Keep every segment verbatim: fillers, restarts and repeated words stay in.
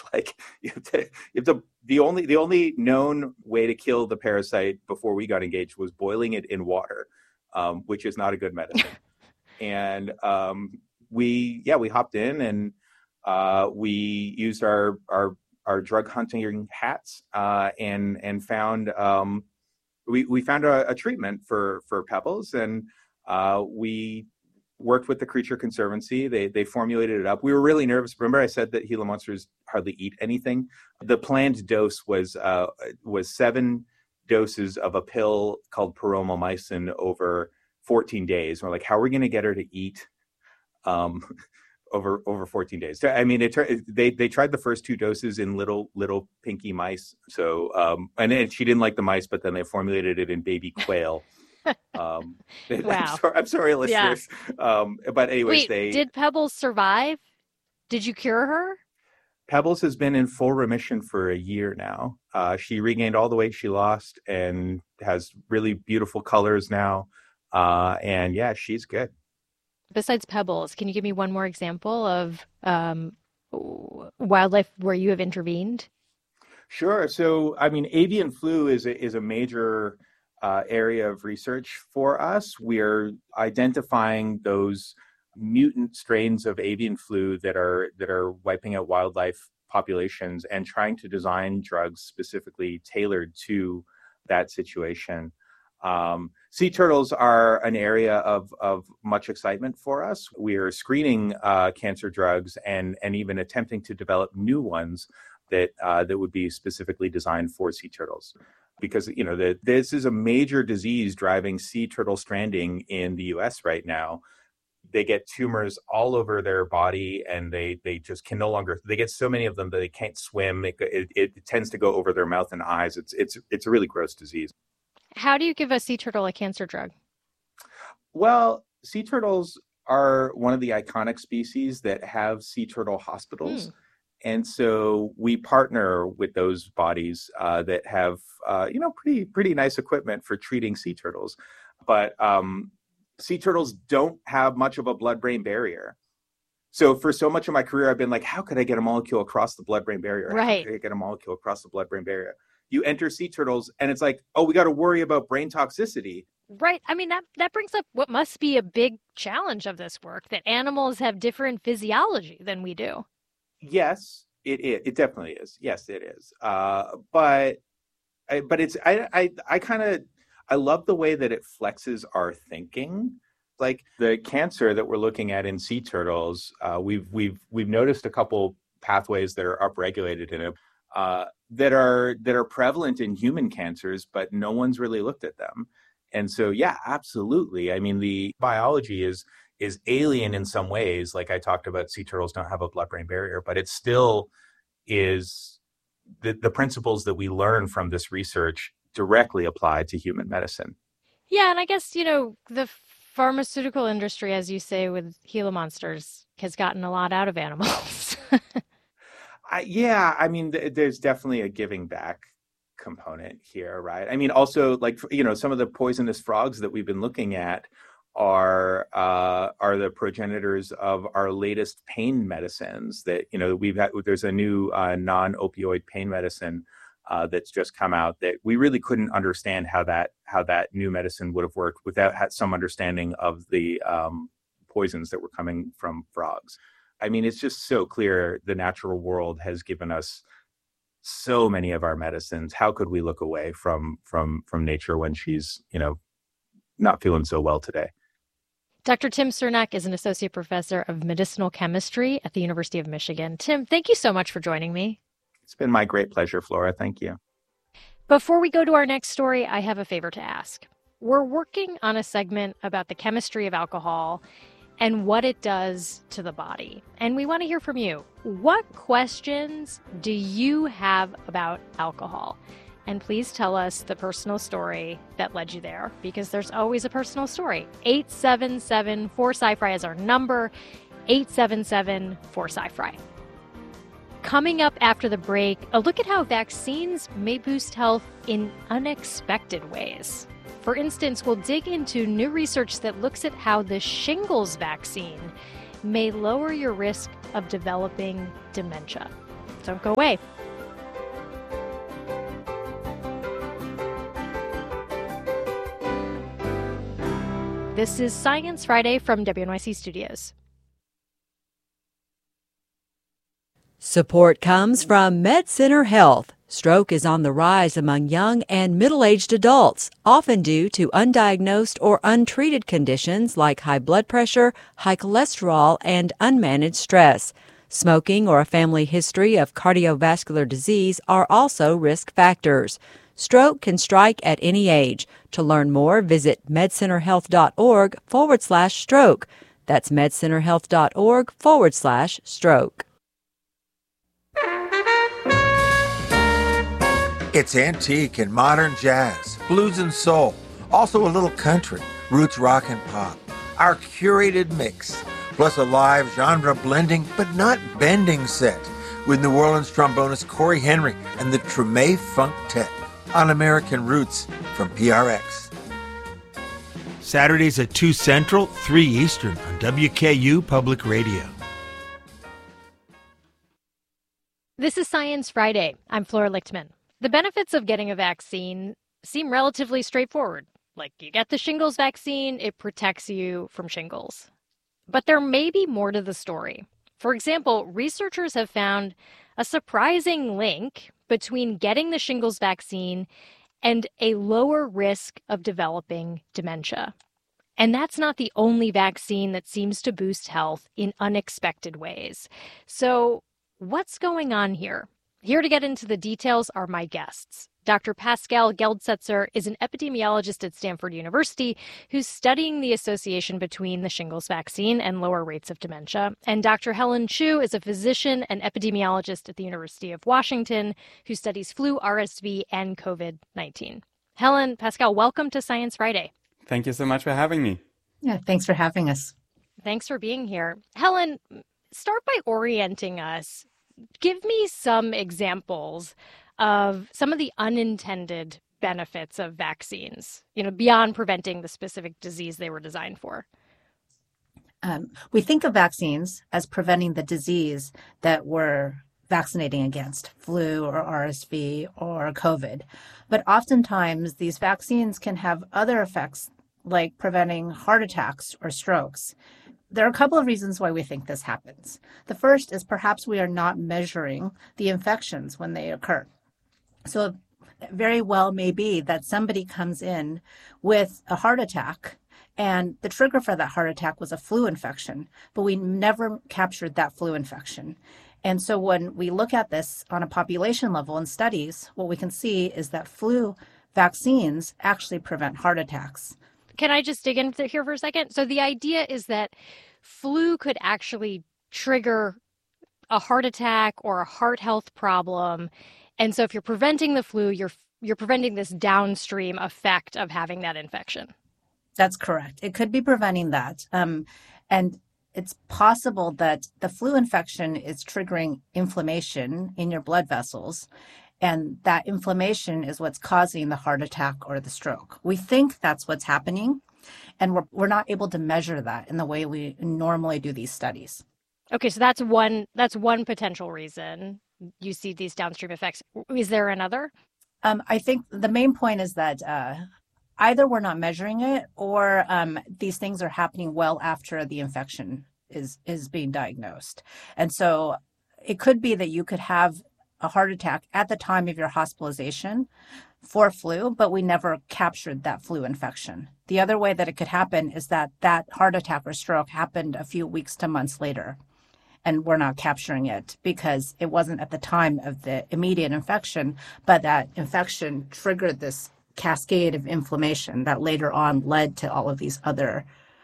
like you have to, you have to, the only the only known way to kill the parasite before we got engaged was boiling it in water, um, which is not a good medicine. and um, we, yeah, we hopped in and uh, we used our our our drug hunting hats uh, and and found um, we we found a, a treatment for for Pebbles, and uh, we worked with the Creature Conservancy. They they formulated it up. We were really nervous. Remember I said that Gila monsters hardly eat anything? The planned dose was uh, was seven doses of a pill called paromomycin over fourteen days. We're like, how are we going to get her to eat um, over over fourteen days? I mean, it, they they tried the first two doses in little little pinky mice. So um, and then she didn't like the mice, but then they formulated it in baby quail. um wow. I'm sorry, I'm sorry listeners. Yeah. Um but anyways, Wait, they did Pebbles survive? Did you cure her? Pebbles has been in full remission for a year now. Uh she regained all the weight she lost and has really beautiful colors now. Uh and yeah, she's good. Besides Pebbles, can you give me one more example of um wildlife where you have intervened? Sure. So I mean, avian flu is a, is a major Uh, area of research for us. We're identifying those mutant strains of avian flu that are that are wiping out wildlife populations and trying to design drugs specifically tailored to that situation. Um, sea turtles are an area of of much excitement for us. We are screening uh, cancer drugs and and even attempting to develop new ones that uh, that would be specifically designed for sea turtles. Because, you know, the, this is a major disease driving sea turtle stranding in the U S right now. They get tumors all over their body and they they just can no longer, they get so many of them that they can't swim. It, it, it tends to go over their mouth and eyes. It's, it's, it's a really gross disease. How do you give a sea turtle a cancer drug? Well, sea turtles are one of the iconic species that have sea turtle hospitals. Hmm. And so we partner with those bodies uh, that have, uh, you know, pretty pretty nice equipment for treating sea turtles. But um, sea turtles don't have much of a blood-brain barrier. So for so much of my career, I've been like, how could I get a molecule across the blood-brain barrier? Right. How could I get a molecule across the blood-brain barrier? You enter sea turtles and it's like, oh, we got to worry about brain toxicity. Right. I mean, that, that brings up what must be a big challenge of this work, that animals have different physiology than we do. Yes, it is. It definitely is. Yes, it is. Uh, but, I, but it's, I, I, I kind of, I love the way that it flexes our thinking. Like the cancer that we're looking at in sea turtles, uh, we've, we've, we've noticed a couple pathways that are upregulated in it, uh, that are, that are prevalent in human cancers, but no one's really looked at them. And so, yeah, absolutely. I mean, the biology is, is alien in some ways. Like I talked about, sea turtles don't have a blood-brain barrier, but it still is the, the principles that we learn from this research directly applied to human medicine. Yeah, and I guess, you know, the pharmaceutical industry, as you say, with Gila monsters, has gotten a lot out of animals. I, yeah, I mean, th- there's definitely a giving back component here, right? I mean, also, like, you know, some of the poisonous frogs that we've been looking at are uh, are the progenitors of our latest pain medicines that, you know, we've had. There's a new uh, non-opioid pain medicine uh, that's just come out that we really couldn't understand how that how that new medicine would have worked without had some understanding of the um, poisons that were coming from frogs. I mean, it's just so clear the natural world has given us so many of our medicines. How could we look away from from from nature when she's, you know, not feeling so well today? Doctor Tim Cernak is an associate professor of medicinal chemistry at the University of Michigan. Tim, thank you so much for joining me. It's been my great pleasure, Flora. Thank you. Before we go to our next story, I have a favor to ask. We're working on a segment about the chemistry of alcohol and what it does to the body. And we want to hear from you. What questions do you have about alcohol? And please tell us the personal story that led you there, because there's always a personal story. eight seven seven four S C I F R I is our number, eight seven seven four S C I F R I. Coming up after the break, a look at how vaccines may boost health in unexpected ways. For instance, we'll dig into new research that looks at how the shingles vaccine may lower your risk of developing dementia. Don't go away. This is Science Friday from W N Y C Studios. Support comes from MedCenter Health. Stroke is on the rise among young and middle-aged adults, often due to undiagnosed or untreated conditions like high blood pressure, high cholesterol, and unmanaged stress. Smoking or a family history of cardiovascular disease are also risk factors. Stroke can strike at any age. To learn more, visit medcenterhealth.org forward slash stroke. That's medcenterhealth.org forward slash stroke. It's antique and modern jazz, blues and soul, also a little country, roots rock and pop. Our curated mix, plus a live genre blending but not bending set with New Orleans trombonist Corey Henry and the Treme Funk Tet on American Roots from P R X. Saturdays at two Central, three Eastern on W K U Public Radio. This is Science Friday. I'm Flora Lichtman. The benefits of getting a vaccine seem relatively straightforward. Like, you get the shingles vaccine, it protects you from shingles. But there may be more to the story. For example, researchers have found a surprising link between getting the shingles vaccine and a lower risk of developing dementia. And that's not the only vaccine that seems to boost health in unexpected ways. So what's going on here? Here to get into the details are my guests. Doctor Pascal Geldsetzer is an epidemiologist at Stanford University who's studying the association between the shingles vaccine and lower rates of dementia. And Doctor Helen Chu is a physician and epidemiologist at the University of Washington who studies flu, R S V, and COVID nineteen. Helen, Pascal, welcome to Science Friday. Thank you so much for having me. Yeah, thanks for having us. Thanks for being here. Helen, start by orienting us. Give me some examples of some of the unintended benefits of vaccines, you know, beyond preventing the specific disease they were designed for. Um, we think of vaccines as preventing the disease that we're vaccinating against, flu or R S V or COVID. But oftentimes these vaccines can have other effects like preventing heart attacks or strokes. There are a couple of reasons why we think this happens. The first is perhaps we are not measuring the infections when they occur. So it very well may be that somebody comes in with a heart attack and the trigger for that heart attack was a flu infection, but we never captured that flu infection. And so when we look at this on a population level in studies, what we can see is that flu vaccines actually prevent heart attacks. Can I just dig in here for a second? So the idea is that flu could actually trigger a heart attack or a heart health problem. And so if you're preventing the flu, you're you're preventing this downstream effect of having that infection. That's correct. It could be preventing that. Um, and it's possible that the flu infection is triggering inflammation in your blood vessels. And that inflammation is what's causing the heart attack or the stroke. We think that's what's happening, and we're we're not able to measure that in the way we normally do these studies. Okay, so that's one that's one potential reason you see these downstream effects. Is there another? Um, I think the main point is that uh, either we're not measuring it, or um, these things are happening well after the infection is is being diagnosed. And so it could be that you could have a heart attack at the time of your hospitalization for flu, but we never captured that flu infection. The other way that it could happen is that that heart attack or stroke happened a few weeks to months later, and we're not capturing it because it wasn't at the time of the immediate infection, but that infection triggered this cascade of inflammation that later on led to all of these other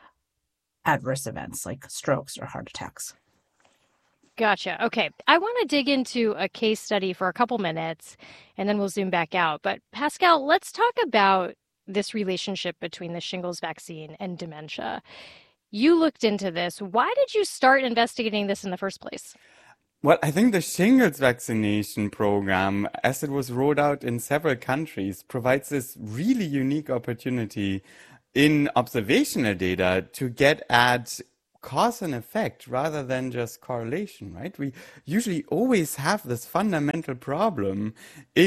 adverse events like strokes or heart attacks. Gotcha. Okay. I want to dig into a case study for a couple minutes, and then we'll zoom back out. But Pascal, let's talk about this relationship between the shingles vaccine and dementia. You looked into this. Why did you start investigating this in the first place? Well, I think the shingles vaccination program, as it was rolled out in several countries, provides this really unique opportunity in observational data to get at cause and effect rather than just correlation, right? We usually always have this fundamental problem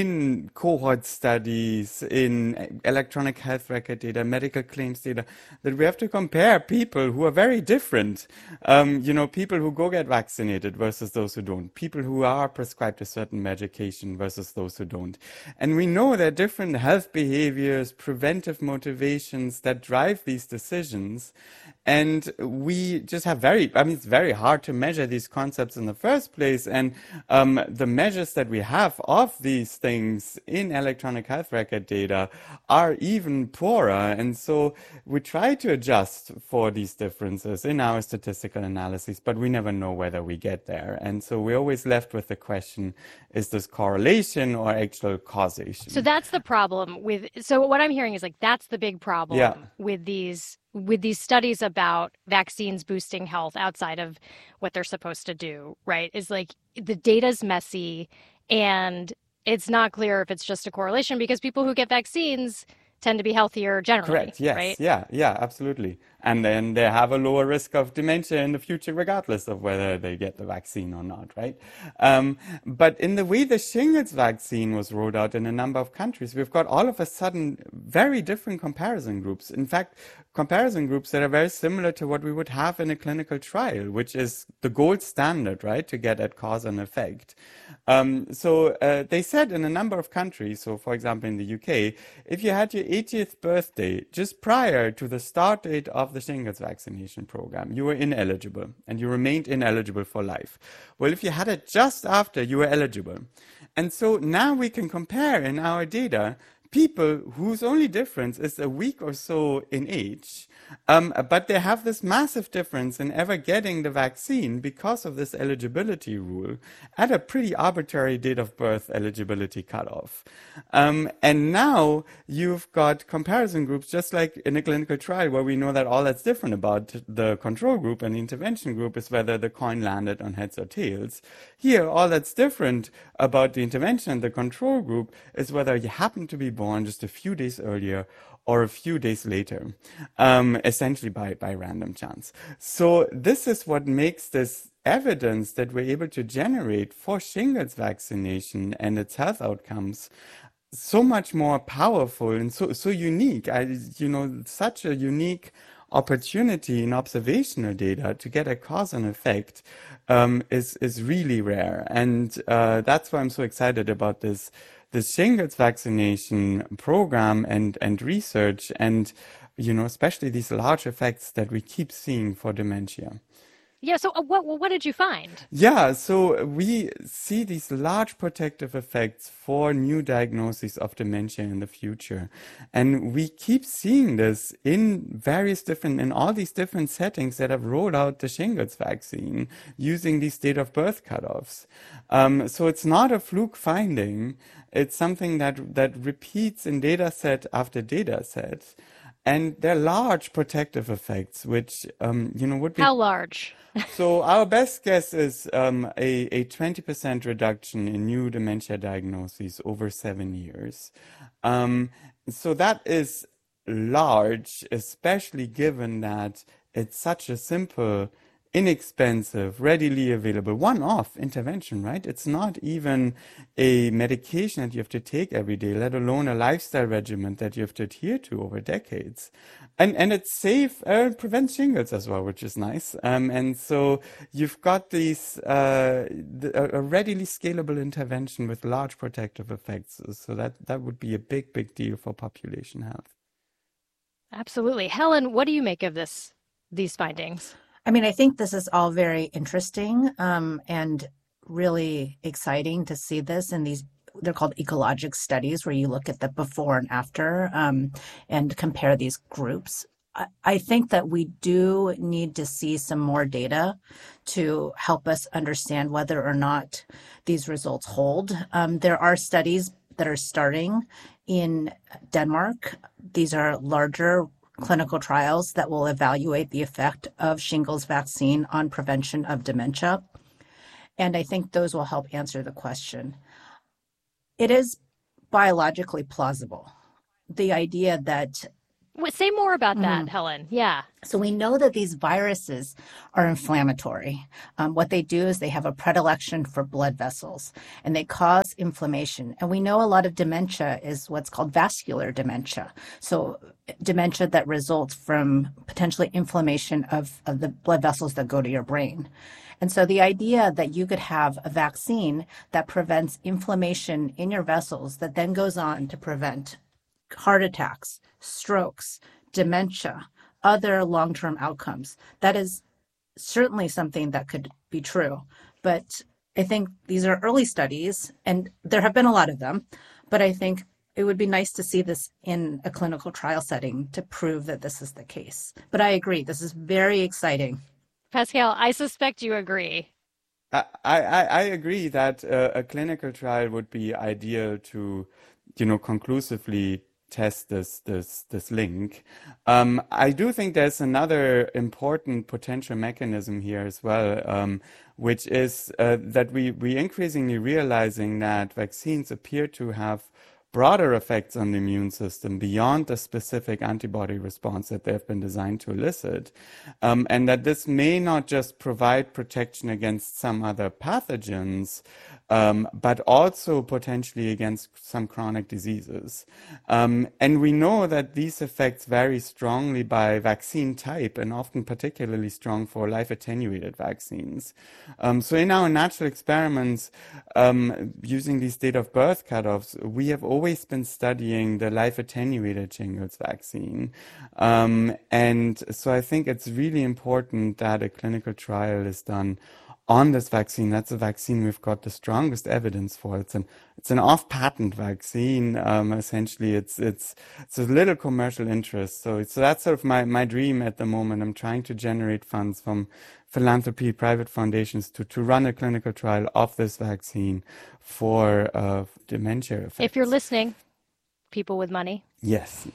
in cohort studies, in electronic health record data, medical claims data, that we have to compare people who are very different. Um, you know, people who go get vaccinated versus those who don't, people who are prescribed a certain medication versus those who don't. And we know there are different health behaviors, preventive motivations that drive these decisions. And we just have very, I mean, it's very hard to measure these concepts in the first place. And um, the measures that we have of these things in electronic health record data are even poorer. And so we try to adjust for these differences in our statistical analyses, but we never know whether we get there. And so we're always left with the question, is this correlation or actual causation? So that's the problem with, so what I'm hearing is like, that's the big problem Yeah. with these with these studies about vaccines boosting health outside of what they're supposed to do, right? Is like the data's messy and it's not clear if it's just a correlation because people who get vaccines tend to be healthier generally. Correct. Yes. Right? Yeah. Yeah. Absolutely. And then they have a lower risk of dementia in the future, regardless of whether they get the vaccine or not. Right. Um, but in the way the shingles vaccine was rolled out in a number of countries, we've got all of a sudden very different comparison groups. In fact, comparison groups that are very similar to what we would have in a clinical trial, which is the gold standard, right, to get at cause and effect. Um, so uh, they said in a number of countries, so for example in the U K, if you had your eightieth birthday just prior to the start date of the shingles vaccination program, you were ineligible and you remained ineligible for life. Well, if you had it just after, you were eligible. And so now we can compare in our data people whose only difference is a week or so in age, um, but they have this massive difference in ever getting the vaccine because of this eligibility rule at a pretty arbitrary date of birth eligibility cutoff. Um, and now you've got comparison groups, just like in a clinical trial, where we know that all that's different about the control group and the intervention group is whether the coin landed on heads or tails. Here, all that's different about the intervention and the control group is whether you happen to be born just a few days earlier or a few days later, um, essentially by, by random chance. So this is what makes this evidence that we're able to generate for shingles vaccination and its health outcomes so much more powerful and so, so unique. I, you know, such a unique opportunity in observational data to get a cause and effect um, is, is really rare. And uh, that's why I'm so excited about this the shingles vaccination program and, and research and, you know, especially these large effects that we keep seeing for dementia. Yeah. So uh, what what did you find? Yeah, so we see these large protective effects for new diagnoses of dementia in the future. And we keep seeing this in various different, in all these different settings that have rolled out the shingles vaccine using these date of birth cutoffs. Um, so it's not a fluke finding. It's something that, that repeats in data set after data set. And they're large protective effects, which, um, you know, would be... How large? So our best guess is um, a, a twenty percent reduction in new dementia diagnoses over seven years. Um, so that is large, especially given that it's such a simple, inexpensive, readily available, one-off intervention, right? It's not even a medication that you have to take every day, let alone a lifestyle regimen that you have to adhere to over decades. And and it's safe, uh, prevents shingles as well, which is nice. Um, and so you've got these uh, the, a readily scalable intervention with large protective effects. So that, that would be a big, big deal for population health. Absolutely. Helen, what do you make of this these findings? I mean, I think this is all very interesting um, and really exciting to see this in these, they're called ecologic studies, where you look at the before and after um, and compare these groups. I, I think that we do need to see some more data to help us understand whether or not these results hold. Um, there are studies that are starting in Denmark. These are larger clinical trials that will evaluate the effect of shingles vaccine on prevention of dementia. And I think those will help answer the question. It is biologically plausible, the idea that What, say more about that, Mm. Helen. Yeah. So we know that these viruses are inflammatory. Um, what they do is they have a predilection for blood vessels and they cause inflammation. And we know a lot of dementia is what's called vascular dementia. So dementia that results from potentially inflammation of, of the blood vessels that go to your brain. And so the idea that you could have a vaccine that prevents inflammation in your vessels that then goes on to prevent heart attacks, strokes, dementia, other long-term outcomes. That is certainly something that could be true. But I think these are early studies, and there have been a lot of them, but I think it would be nice to see this in a clinical trial setting to prove that this is the case. But I agree, this is very exciting. Pascal, I suspect you agree. I, I, I agree that uh, a clinical trial would be ideal to, you know, conclusively test this this this link. Um, I do think there's another important potential mechanism here as well, um, which is uh, that we we increasingly realizing that vaccines appear to have broader effects on the immune system beyond the specific antibody response that they've been designed to elicit, um, and that this may not just provide protection against some other pathogens, um, but also potentially against some chronic diseases. Um, and we know that these effects vary strongly by vaccine type and often particularly strong for life-attenuated vaccines. Um, so in our natural experiments, um, using these date of birth cutoffs, we have always been studying the life-attenuated shingles vaccine. Um, and so I think it's really important that a clinical trial is done on this vaccine. That's a vaccine we've got the strongest evidence for. It's an it's an off-patent vaccine. Um, essentially, it's it's it's a little commercial interest. So so that's sort of my my dream at the moment. I'm trying to generate funds from philanthropy, private foundations to to run a clinical trial of this vaccine for uh, dementia effects. If you're listening, people with money. Yes.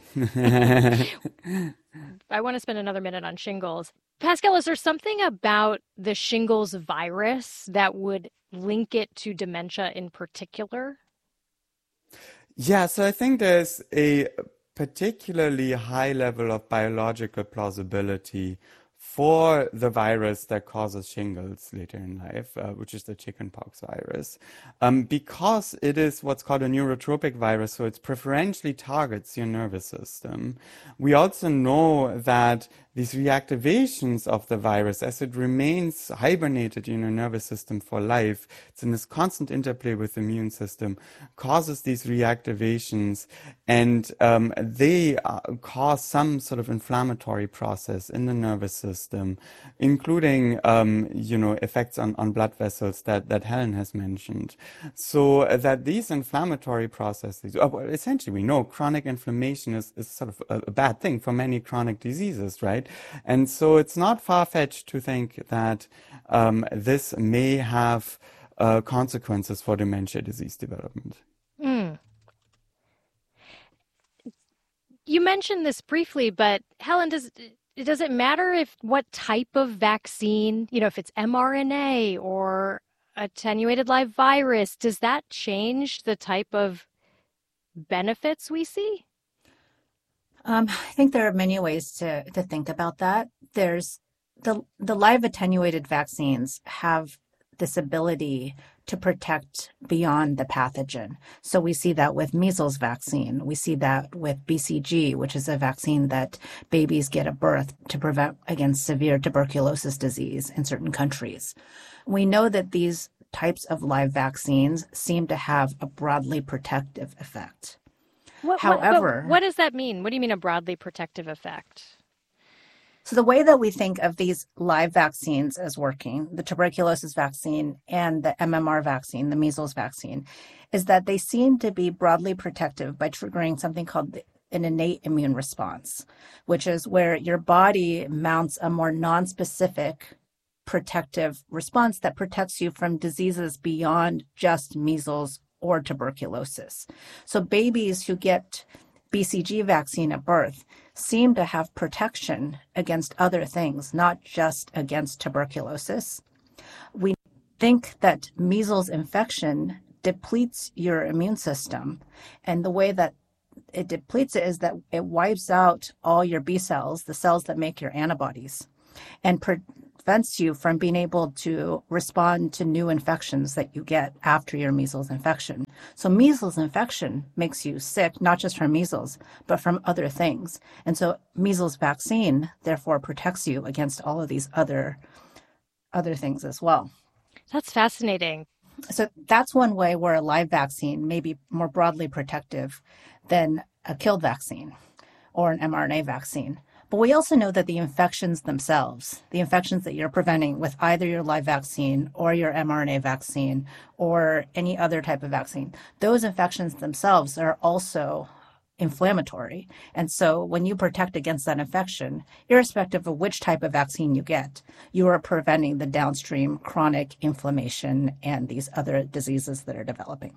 I want to spend another minute on shingles. Pascal, is there something about the shingles virus that would link it to dementia in particular? Yeah, so I think there's a particularly high level of biological plausibility for the virus that causes shingles later in life, uh, which is the chickenpox virus, um, because it is what's called a neurotropic virus, so it preferentially targets your nervous system. We also know that these reactivations of the virus, as it remains hibernated in your nervous system for life, it's in this constant interplay with the immune system, causes these reactivations, and um, they uh, cause some sort of inflammatory process in the nervous system, including, um, you know, effects on, on blood vessels that, that Helen has mentioned. So uh, that these inflammatory processes, uh, well, essentially we know chronic inflammation is, is sort of a, a bad thing for many chronic diseases, right? And so it's not far-fetched to think that um, this may have uh, consequences for dementia disease development. Mm. You mentioned this briefly, but Helen, does does it matter if what type of vaccine, you know, if it's mRNA or attenuated live virus, does that change the type of benefits we see? Um, I think there are many ways to, to think about that. There's the the live attenuated vaccines have this ability to protect beyond the pathogen. So we see that with measles vaccine. We see that with B C G, which is a vaccine that babies get at birth to prevent against severe tuberculosis disease in certain countries. We know that these types of live vaccines seem to have a broadly protective effect. What, However, what, what does that mean? What do you mean a broadly protective effect? So the way that we think of these live vaccines as working, the tuberculosis vaccine and the M M R vaccine, the measles vaccine, is that they seem to be broadly protective by triggering something called an innate immune response, which is where your body mounts a more nonspecific protective response that protects you from diseases beyond just measles or tuberculosis. So babies who get B C G vaccine at birth seem to have protection against other things, not just against tuberculosis. We think that measles infection depletes your immune system, and the way that it depletes it is that it wipes out all your B cells, the cells that make your antibodies, and prevents you from being able to respond to new infections that you get after your measles infection. So measles infection makes you sick, not just from measles, but from other things. And so measles vaccine, therefore, protects you against all of these other, other things as well. That's fascinating. So that's one way where a live vaccine may be more broadly protective than a killed vaccine or an mRNA vaccine. But we also know that the infections themselves, the infections that you're preventing with either your live vaccine or your mRNA vaccine or any other type of vaccine, those infections themselves are also inflammatory. And so when you protect against that infection, irrespective of which type of vaccine you get, you are preventing the downstream chronic inflammation and these other diseases that are developing.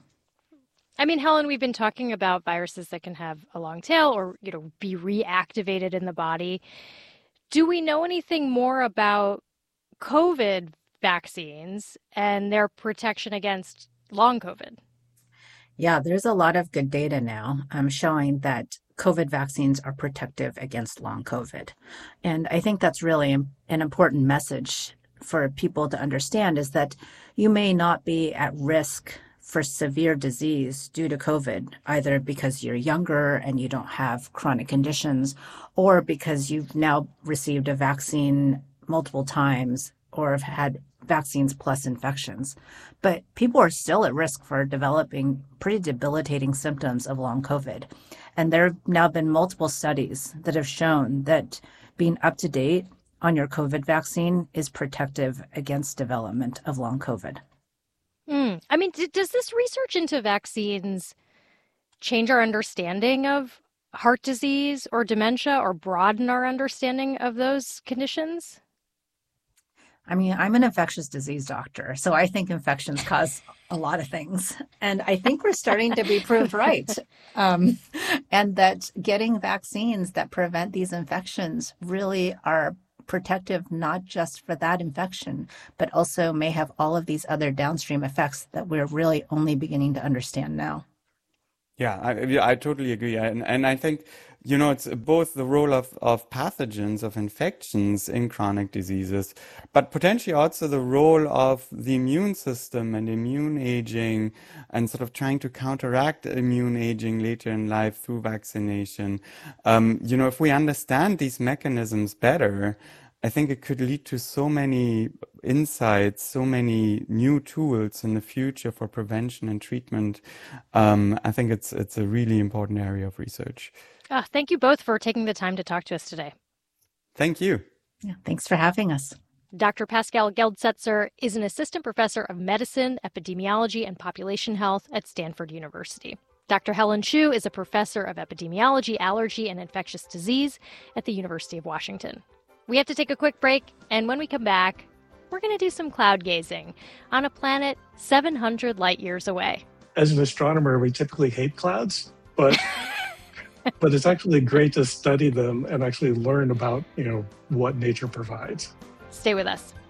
I mean, Helen, we've been talking about viruses that can have a long tail or, you know, be reactivated in the body. Do we know anything more about COVID vaccines and their protection against long COVID? Yeah, there's a lot of good data now um, showing that COVID vaccines are protective against long COVID. And I think that's really an important message for people to understand is that you may not be at risk for severe disease due to COVID, either because you're younger and you don't have chronic conditions, or because you've now received a vaccine multiple times or have had vaccines plus infections. But people are still at risk for developing pretty debilitating symptoms of long COVID. And there have now been multiple studies that have shown that being up to date on your COVID vaccine is protective against development of long COVID. Mm. I mean, d- does this research into vaccines change our understanding of heart disease or dementia or broaden our understanding of those conditions? I mean, I'm an infectious disease doctor, so I think infections cause a lot of things. And I think we're starting to be proved right. Um, and that getting vaccines that prevent these infections really are protective, not just for that infection, but also may have all of these other downstream effects that we're really only beginning to understand now. Yeah, I, I totally agree. And, and I think, you know, it's both the role of, of pathogens, of infections in chronic diseases, but potentially also the role of the immune system and immune aging and sort of trying to counteract immune aging later in life through vaccination. Um, you know, if we understand these mechanisms better, I think it could lead to so many insights, so many new tools in the future for prevention and treatment. Um, I think it's it's a really important area of research. Uh, thank you both for taking the time to talk to us today. Thank you. Yeah, thanks for having us. Doctor Pascal Geldsetzer is an assistant professor of medicine, epidemiology, and population health at Stanford University. Doctor Helen Chu is a professor of epidemiology, allergy, and infectious disease at the University of Washington. We have to take a quick break, and when we come back, we're going to do some cloud gazing on a planet seven hundred light years away. As an astronomer, we typically hate clouds, but but it's actually great to study them and actually learn about, you know, what nature provides. Stay with us.